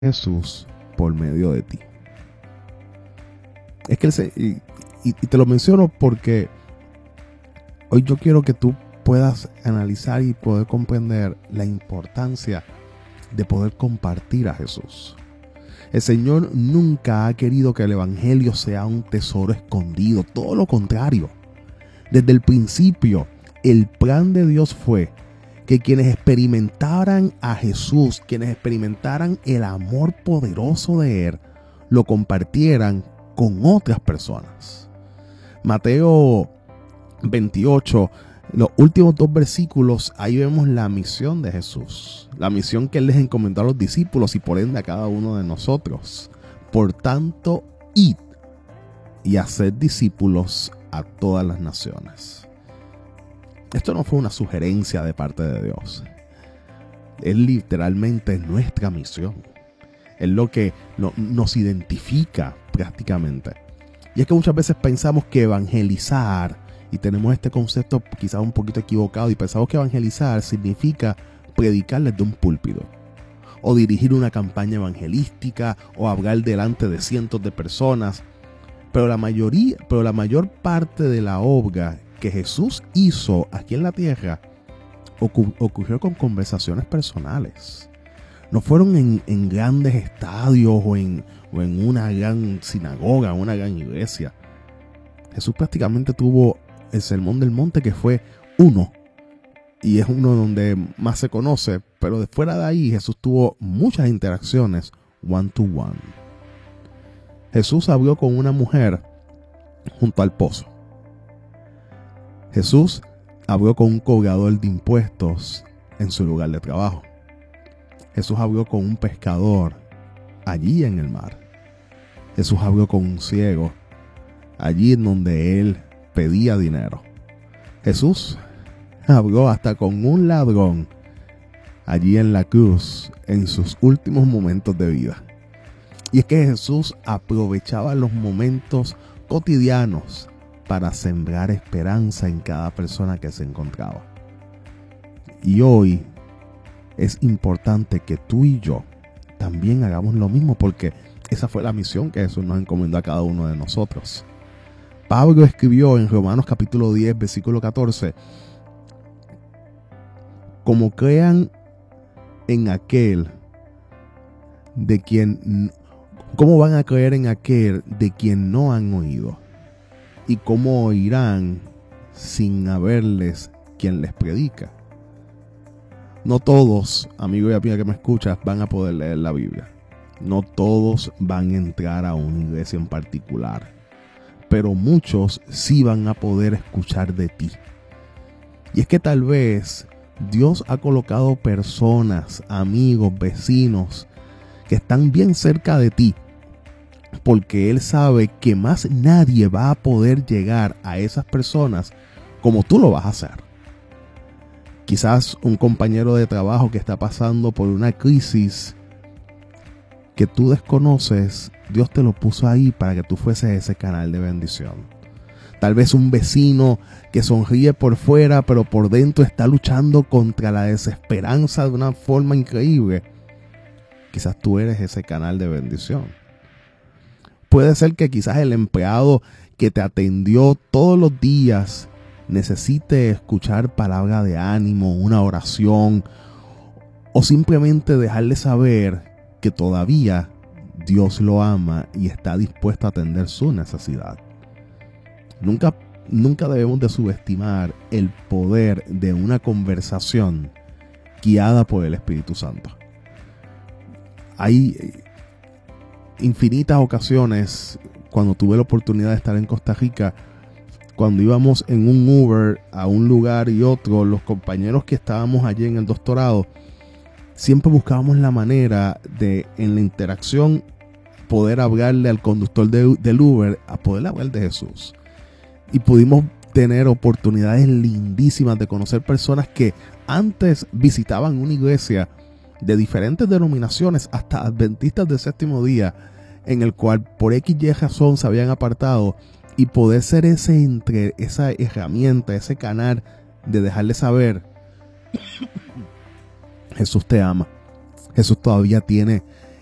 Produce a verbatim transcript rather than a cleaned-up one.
Jesús por medio de ti. Es que él se, y, y, y te lo menciono porque hoy yo quiero que tú puedas analizar y poder comprender la importancia de poder compartir a Jesús. El Señor nunca ha querido que el Evangelio sea un tesoro escondido, todo lo contrario. Desde el principio, el plan de Dios fue que quienes experimentaran a Jesús, quienes experimentaran el amor poderoso de Él, lo compartieran con otras personas. Mateo veintiocho, los últimos dos versículos, ahí vemos la misión de Jesús, la misión que Él les encomendó a los discípulos y por ende a cada uno de nosotros. Por tanto, id y haced discípulos a todas las naciones. Esto no fue una sugerencia de parte de Dios. Es literalmente nuestra misión. Es lo que no, nos identifica prácticamente. Y es que muchas veces pensamos que evangelizar, y tenemos este concepto quizás un poquito equivocado, y pensamos que evangelizar significa predicar desde un púlpito, o dirigir una campaña evangelística, o hablar delante de cientos de personas. Pero la mayoría, pero la mayor parte de la obra que Jesús hizo aquí en la tierra ocur- ocurrió con conversaciones personales. No fueron en, en grandes estadios o en, o en una gran sinagoga, una gran iglesia. Jesús prácticamente tuvo el Sermón del Monte, que fue uno, y es uno donde más se conoce, pero de fuera de ahí Jesús tuvo muchas interacciones one to one. Jesús habló con una mujer junto al pozo. Jesús habló con un cobrador de impuestos en su lugar de trabajo. Jesús habló con un pescador allí en el mar. Jesús habló con un ciego allí en donde él pedía dinero. Jesús habló hasta con un ladrón allí en la cruz en sus últimos momentos de vida. Y es que Jesús aprovechaba los momentos cotidianos para sembrar esperanza en cada persona que se encontraba. Y hoy es importante que tú y yo también hagamos lo mismo, porque esa fue la misión que Jesús nos encomendó a cada uno de nosotros. Pablo escribió en Romanos capítulo diez, versículo catorce: como crean en aquel de quien, ¿cómo van a creer en aquel de quien no han oído? ¿Y cómo oirán sin haberles quien les predica? No todos, amigo y amiga que me escuchas, van a poder leer la Biblia. No todos van a entrar a una iglesia en particular. Pero muchos sí van a poder escuchar de ti. Y es que tal vez Dios ha colocado personas, amigos, vecinos, que están bien cerca de ti, porque Él sabe que más nadie va a poder llegar a esas personas como tú lo vas a hacer. Quizás un compañero de trabajo que está pasando por una crisis que tú desconoces, Dios te lo puso ahí para que tú fueses ese canal de bendición. Tal vez un vecino que sonríe por fuera, pero por dentro está luchando contra la desesperanza de una forma increíble. Quizás tú eres ese canal de bendición. Puede ser que quizás el empleado que te atendió todos los días necesite escuchar palabra de ánimo, una oración, o simplemente dejarle saber que todavía Dios lo ama y está dispuesto a atender su necesidad. Nunca, nunca debemos de subestimar el poder de una conversación guiada por el Espíritu Santo. Hay infinitas ocasiones cuando tuve la oportunidad de estar en Costa Rica, cuando íbamos en un Uber a un lugar y otro, los compañeros que estábamos allí en el doctorado, siempre buscábamos la manera de, en la interacción, poder hablarle al conductor de, del Uber, a poder hablar de Jesús. Y pudimos tener oportunidades lindísimas de conocer personas que antes visitaban una iglesia de diferentes denominaciones, hasta adventistas del séptimo día, en el cual por X y razón se habían apartado, y poder ser ese entre, esa herramienta, ese canal de dejarle saber: Jesús te ama. Jesús todavía tiene